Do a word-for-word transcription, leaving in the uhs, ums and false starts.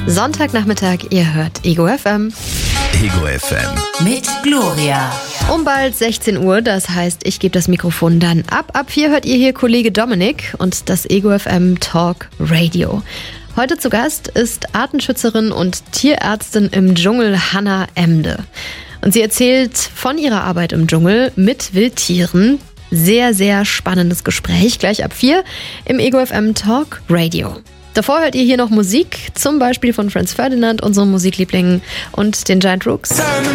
Sonntagnachmittag, ihr hört Ego F M. Ego F M. Mit Gloria. Um bald sechzehn Uhr, das heißt, ich gebe das Mikrofon dann ab. Ab vier hört ihr hier Kollege Dominik und das Ego F M Talk Radio. Heute zu Gast ist Artenschützerin und Tierärztin im Dschungel Hannah Emde. Und sie erzählt von ihrer Arbeit im Dschungel mit Wildtieren. Sehr, sehr spannendes Gespräch, gleich ab vier im Ego F M Talk Radio. Davor hört ihr hier noch Musik, zum Beispiel von Franz Ferdinand, unserem Musikliebling, und den Giant Rooks.